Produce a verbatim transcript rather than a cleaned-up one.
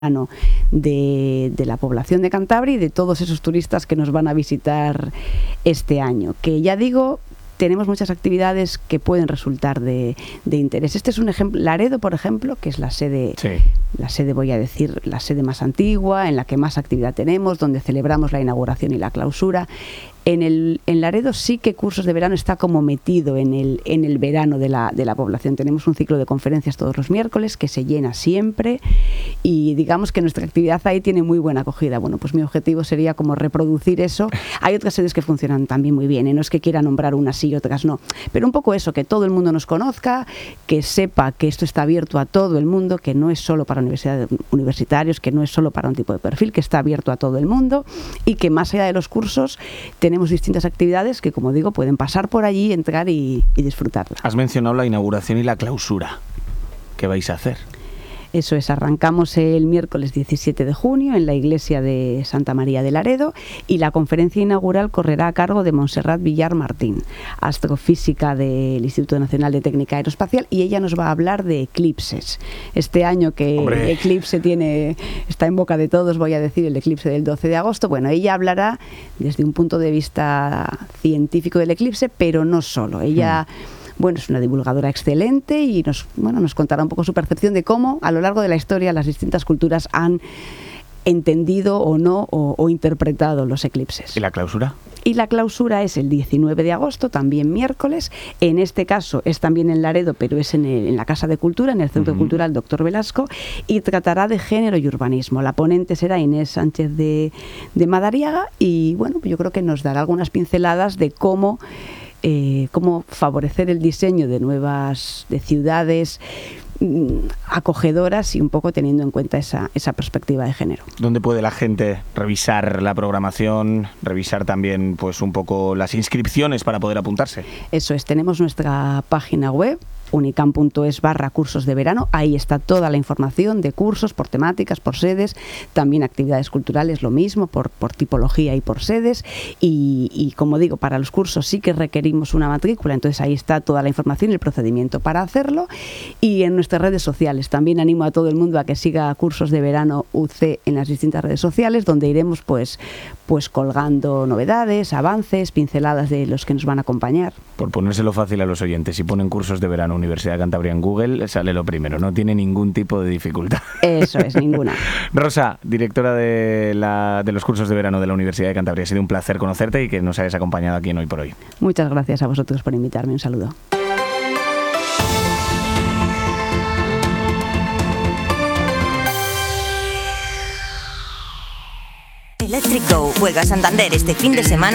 De, de la población de Cantabria y de todos esos turistas que nos van a visitar este año, que ya digo, tenemos muchas actividades que pueden resultar de, de interés. Este es un ejemplo, Laredo, por ejemplo, que es la sede, sí. la sede, voy a decir, la sede más antigua, en la que más actividad tenemos, donde celebramos la inauguración y la clausura. En, el, en Laredo sí que Cursos de Verano está como metido en el, en el verano de la, de la población. Tenemos un ciclo de conferencias todos los miércoles que se llena siempre y digamos que nuestra actividad ahí tiene muy buena acogida. Bueno, pues mi objetivo sería como reproducir eso. Hay otras sedes que funcionan también muy bien, ¿eh? No es que quiera nombrar unas sí y otras no, pero un poco eso, que todo el mundo nos conozca, que sepa que esto está abierto a todo el mundo, que no es solo para universidades, universitarios, que no es solo para un tipo de perfil, que está abierto a todo el mundo y que más allá de los cursos tenemos distintas actividades que, como digo, pueden pasar por allí, entrar y, y disfrutarla. Has mencionado la inauguración y la clausura. ¿Qué vais a hacer? Eso es, arrancamos el miércoles diecisiete de junio en la iglesia de Santa María de Laredo y la conferencia inaugural correrá a cargo de Montserrat Villar Martín, astrofísica del Instituto Nacional de Técnica Aeroespacial, y ella nos va a hablar de eclipses. Este año que ¡Hombre! el eclipse tiene, está en boca de todos, voy a decir, el eclipse del doce de agosto, bueno, ella hablará desde un punto de vista científico del eclipse, pero no solo, ella... Hmm. Bueno, es una divulgadora excelente y nos, bueno, nos contará un poco su percepción de cómo a lo largo de la historia las distintas culturas han entendido o no o, o interpretado los eclipses. ¿Y la clausura? Y la clausura es el diecinueve de agosto, también miércoles. En este caso es también en Laredo, pero es en, el, en la Casa de Cultura, en el Centro uh-huh. Cultural Doctor Velasco, y tratará de género y urbanismo. La ponente será Inés Sánchez de, de Madariaga y bueno, yo creo que nos dará algunas pinceladas de cómo Eh, cómo favorecer el diseño de nuevas de ciudades mmm, acogedoras y un poco teniendo en cuenta esa, esa perspectiva de género. ¿Dónde puede la gente revisar la programación, revisar también pues un poco las inscripciones para poder apuntarse? Eso es, tenemos nuestra página web unicam punto es barra cursos de verano, ahí está toda la información de cursos por temáticas, por sedes, también actividades culturales, lo mismo, por, por tipología y por sedes, y, y como digo, para los cursos sí que requerimos una matrícula, entonces ahí está toda la información y el procedimiento para hacerlo, y en nuestras redes sociales también animo a todo el mundo a que siga Cursos de Verano U C en las distintas redes sociales, donde iremos pues, pues colgando novedades, avances, pinceladas de los que nos van a acompañar. Por ponérselo fácil a los oyentes, si ponen Cursos de Verano Universidad de Cantabria en Google, sale lo primero, no tiene ningún tipo de dificultad. Eso es, ninguna. Rosa, directora de, la, de los cursos de verano de la Universidad de Cantabria, ha sido un placer conocerte y que nos hayas acompañado aquí en Hoy por Hoy. Muchas gracias a vosotros por invitarme, un saludo. Electric Go juega Santander este fin de semana